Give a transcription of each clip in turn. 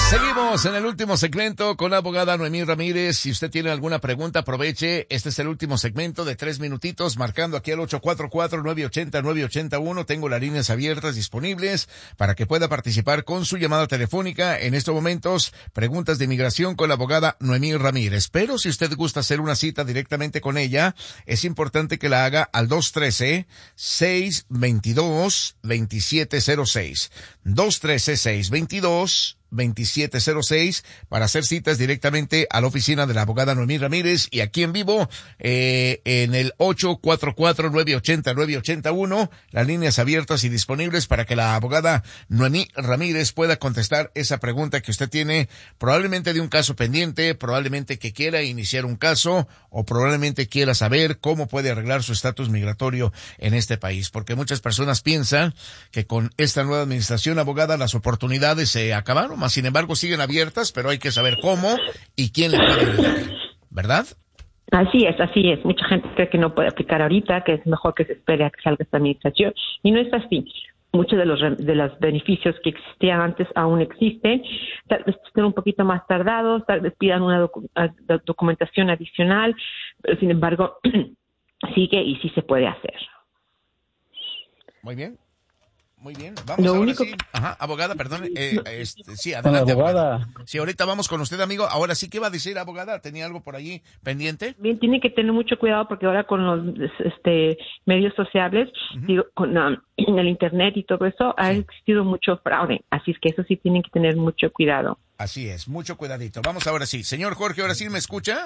Seguimos en el último segmento con la abogada Noemí Ramírez. Si usted tiene alguna pregunta, aproveche. Este es el último segmento de 3 minutitos, marcando aquí al 844-980-981. Tengo las líneas abiertas disponibles para que pueda participar con su llamada telefónica. En estos momentos, preguntas de inmigración con la abogada Noemí Ramírez. Pero si usted gusta hacer una cita directamente con ella, es importante que la haga al 213-622-2706. 213-622-2706 para hacer citas directamente a la oficina de la abogada Noemí Ramírez y aquí en vivo en el 844-980-981, las líneas abiertas y disponibles para que la abogada Noemí Ramírez pueda contestar esa pregunta que usted tiene, probablemente de un caso pendiente, probablemente que quiera iniciar un caso o probablemente quiera saber cómo puede arreglar su estatus migratorio en este país, porque muchas personas piensan que con esta nueva administración, abogada, las oportunidades se acabaron. Sin embargo, siguen abiertas, pero hay que saber cómo y quién le puede ayudar, ¿verdad? Así es. Mucha gente cree que no puede aplicar ahorita, que es mejor que se espere a que salga esta administración, y no es así. Muchos de los beneficios que existían antes aún existen, tal vez estén un poquito más tardados, tal vez pidan una documentación adicional, pero sin embargo, sigue y sí se puede hacer. Muy bien. Vamos ahora sí. Ajá, abogada, perdón. Sí, adelante, abogada. Sí, ahorita vamos con usted, amigo. Ahora sí, ¿qué va a decir, abogada? ¿Tenía algo por allí pendiente? Bien, tiene que tener mucho cuidado porque ahora con los medios sociales, con el internet y todo eso, ha existido mucho fraude. Así es que eso sí tienen que tener mucho cuidado. Así es, mucho cuidadito. Vamos ahora sí. Señor Jorge, ¿ahora sí me escucha?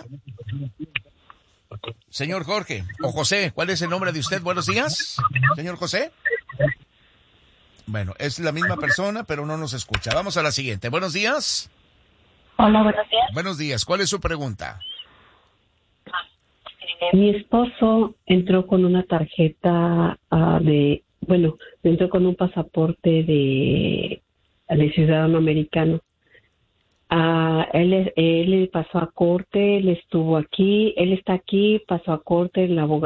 Señor Jorge, o José, ¿cuál es el nombre de usted? Buenos días, señor José. Bueno, es la misma persona, pero no nos escucha. Vamos a la siguiente. Buenos días. Hola, buenos días. Buenos días. ¿Cuál es su pregunta? Mi esposo entró con una tarjeta entró con un pasaporte de ciudadano americano. Él pasó a corte, él estuvo aquí, él está aquí, pasó a corte, ¿cómo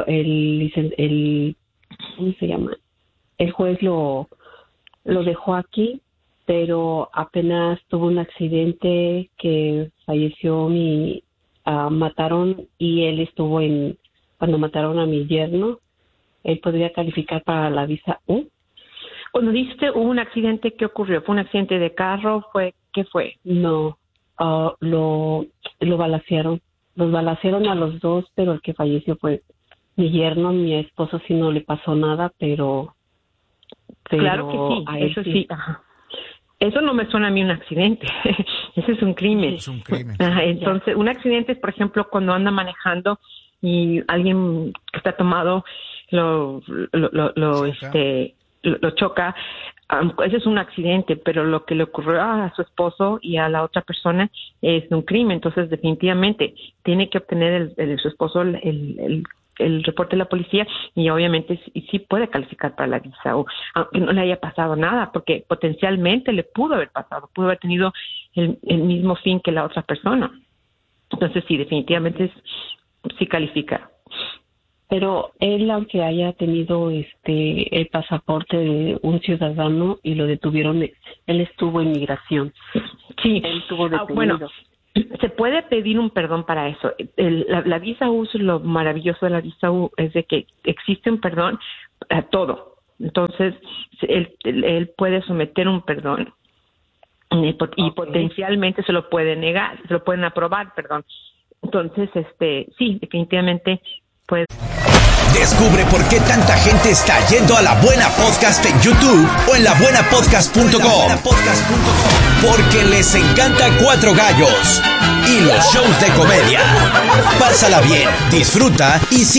se llama? El juez lo dejó aquí, pero apenas tuvo un accidente que falleció, mataron y él estuvo cuando mataron a mi yerno. Él podría calificar para la visa U. Cuando dijiste hubo un accidente, ¿qué ocurrió? ¿Fue un accidente de carro? ¿Qué fue? No, lo balacearon. Los balacearon a los dos, pero el que falleció fue mi yerno. Mi esposo sí no le pasó nada, pero claro que sí, eso sí. Ajá. Eso no me suena a mí un accidente. Ese es un crimen. Es un crimen. Ajá, entonces, un accidente es, por ejemplo, cuando anda manejando y alguien que está tomado lo choca. Ese es un accidente, pero lo que le ocurrió a su esposo y a la otra persona es un crimen. Entonces, definitivamente, tiene que obtener su esposo el reporte de la policía y obviamente sí puede calificar para la visa, o aunque no le haya pasado nada, porque potencialmente le pudo haber pasado, pudo haber tenido el mismo fin que la otra persona. Entonces sí, definitivamente sí califica. Pero él, aunque haya tenido el pasaporte de un ciudadano y lo detuvieron, él estuvo en migración. Sí, él estuvo detenido. Bueno, se puede pedir un perdón para eso. La visa U, lo maravilloso de la visa U es de que existe un perdón a todo. Entonces, él puede someter un perdón y potencialmente se lo puede negar, se lo pueden aprobar, perdón. Entonces, sí, definitivamente puede. Descubre por qué tanta gente está yendo a La Buena Podcast en YouTube o en labuenapodcast.com. Porque les encanta Cuatro Gallos y los shows de comedia. Pásala bien, disfruta y